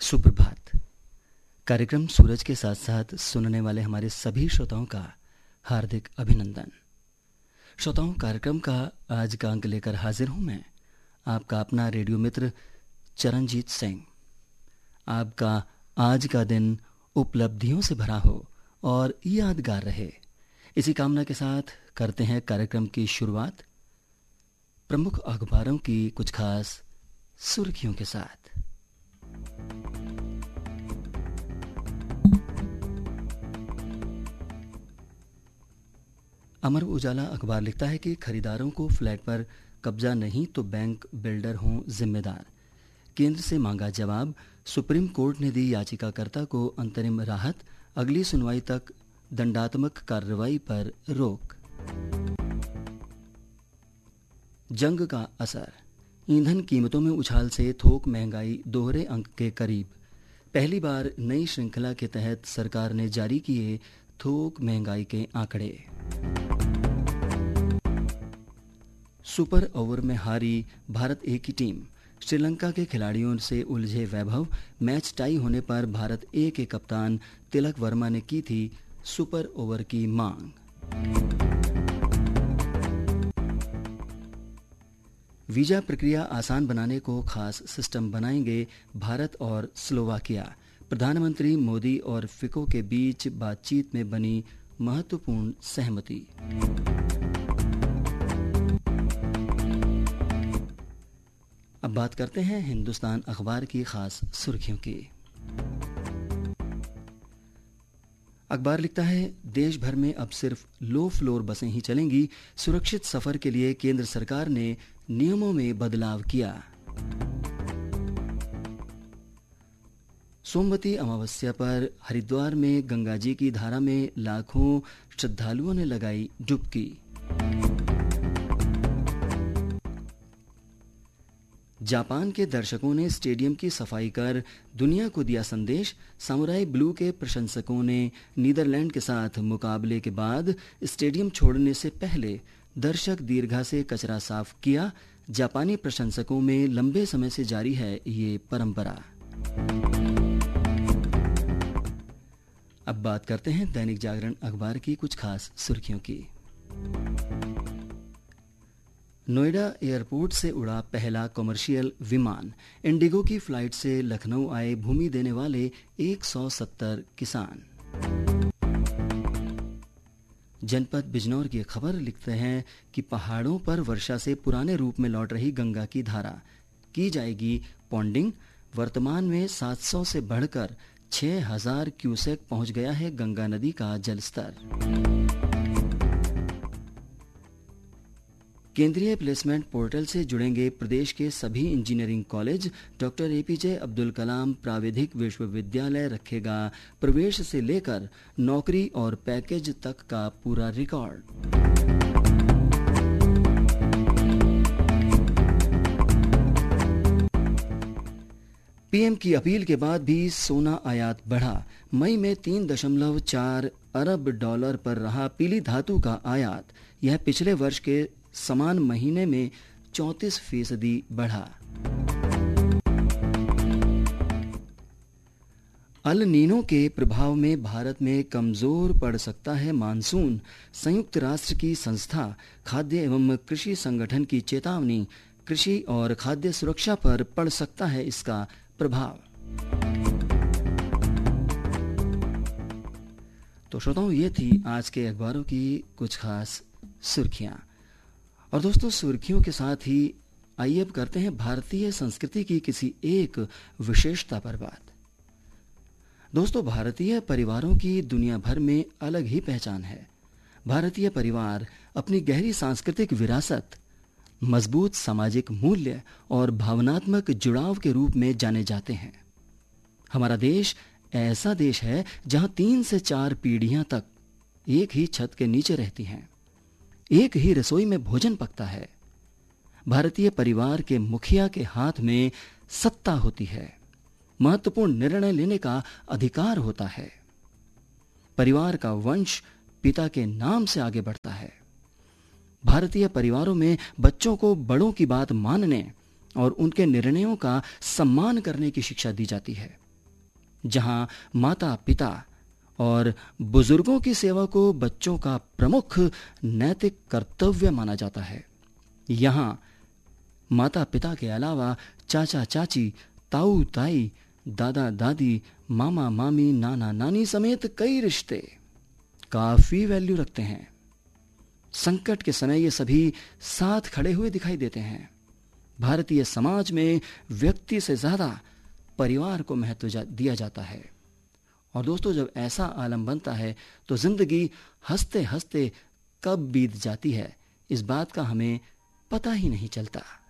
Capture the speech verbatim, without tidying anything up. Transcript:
सुप्रभात। कार्यक्रम सूरज के साथ साथ सुनने वाले हमारे सभी श्रोताओं का हार्दिक अभिनंदन। श्रोताओं, कार्यक्रम का आज का अंक लेकर हाजिर हूं मैं, आपका अपना रेडियो मित्र चरणजीत सिंह। आपका आज का दिन उपलब्धियों से भरा हो और यादगार रहे, इसी कामना के साथ करते हैं कार्यक्रम की शुरुआत प्रमुख अखबारों की कुछ खास सुर्खियों के साथ। अमर उजाला अखबार लिखता है कि खरीदारों को फ्लैट पर कब्जा नहीं तो बैंक बिल्डर हों जिम्मेदार। केंद्र से मांगा जवाब, सुप्रीम कोर्ट ने दी याचिकाकर्ता को अंतरिम राहत, अगली सुनवाई तक दंडात्मक कार्रवाई पर रोक। जंग का असर, ईंधन कीमतों में उछाल से थोक महंगाई दोहरे अंक के करीब। पहली बार नई श्रृंखला के तहत सरकार ने जारी किए थोक महंगाई के आंकड़े। सुपर ओवर में हारी भारत ए की टीम, श्रीलंका के खिलाड़ियों से उलझे वैभव। मैच टाई होने पर भारत ए के कप्तान तिलक वर्मा ने की थी सुपर ओवर की मांग। वीजा प्रक्रिया आसान बनाने को खास सिस्टम बनाएंगे भारत और स्लोवाकिया। प्रधानमंत्री मोदी और फिको के बीच बातचीत में बनी महत्वपूर्ण सहमति। अब बात करते हैं हिंदुस्तान अखबार की खास सुर्खियों की। अखबार लिखता है, देश भर में अब सिर्फ लो फ्लोर बसें ही चलेंगी। सुरक्षित सफर के लिए केंद्र सरकार ने नियमों में बदलाव किया। सोमवती अमावस्या पर हरिद्वार में गंगा जी की धारा में लाखों श्रद्धालुओं ने लगाई डुबकी। जापान के दर्शकों ने स्टेडियम की सफाई कर दुनिया को दिया संदेश। समुराई ब्लू के प्रशंसकों ने नीदरलैंड के साथ मुकाबले के बाद स्टेडियम छोड़ने से पहले दर्शक दीर्घा से कचरा साफ किया। जापानी प्रशंसकों में लंबे समय से जारी है ये परंपरा। अब बात करते हैं दैनिक जागरण अखबार की कुछ खास सुर्खियों की। नोएडा एयरपोर्ट से उड़ा पहला कमर्शियल विमान। इंडिगो की फ्लाइट से लखनऊ आए भूमि देने वाले एक सौ सत्तर किसान। जनपद बिजनौर की खबर लिखते हैं कि पहाड़ों पर वर्षा से पुराने रूप में लौट रही गंगा की धारा की जाएगी पॉन्डिंग। वर्तमान में सात सौ से बढ़कर छह हज़ार क्यूसेक पहुंच गया है गंगा नदी का जलस्तर। केंद्रीय प्लेसमेंट पोर्टल से जुड़ेंगे प्रदेश के सभी engineering college. Doctor APJ Abdul Kalam प्राविधिक विश्वविद्यालय रखेगा प्रवेश से लेकर नौकरी और पैकेज तक का पूरा रिकॉर्ड। पीएम की अपील के बाद भी सोना आयात बढ़ा। मई में तीन दशमलव चार अरब डॉलर पर रहा पीली धातु का आयात। यह पिछले वर्ष के समान महीने में चौंतीस फीसदी बढ़ा। अल नीनो के प्रभाव में भारत में कमजोर पड़ सकता है मानसून। संयुक्त राष्ट्र की संस्था खाद्य एवं कृषि संगठन की चेतावनी, कृषि और खाद्य सुरक्षा पर पड़ सकता है इसका प्रभाव। तो श्रोताओं, ये थी आज के अखबारों की कुछ खास सुर्खियां। और दोस्तों, सुर्खियों के साथ ही आइए अब करते हैं भारतीय संस्कृति की किसी एक विशेषता पर बात। दोस्तों, भारतीय परिवारों की दुनिया भर में अलग ही पहचान है। भारतीय परिवार अपनी गहरी सांस्कृतिक विरासत, मजबूत सामाजिक मूल्य और भावनात्मक जुड़ाव के रूप में जाने जाते हैं। हमारा देश ऐसा देश है जहां तीन से चार पीढ़ियां तक एक ही छत के नीचे रहती हैं, एक ही रसोई में भोजन पकता है। भारतीय परिवार के मुखिया के हाथ में सत्ता होती है, महत्वपूर्ण निर्णय लेने का अधिकार होता है। परिवार का वंश पिता के नाम से आगे बढ़ता है। भारतीय परिवारों में बच्चों को बड़ों की बात मानने और उनके निर्णयों का सम्मान करने की शिक्षा दी जाती है। जहां माता पिता और बुजुर्गों की सेवा को बच्चों का प्रमुख नैतिक कर्तव्य माना जाता है। यहाँ माता पिता के अलावा चाचा चाची, ताऊ ताई, दादा दादी, मामा मामी, नाना नानी समेत कई रिश्ते काफी वैल्यू रखते हैं। संकट के समय ये सभी साथ खड़े हुए दिखाई देते हैं। भारतीय समाज में व्यक्ति से ज्यादा परिवार को महत्व जा, दिया जाता है। और दोस्तों, जब ऐसा आलम बनता है तो जिंदगी हंसते हंसते कब बीत जाती है, इस बात का हमें पता ही नहीं चलता।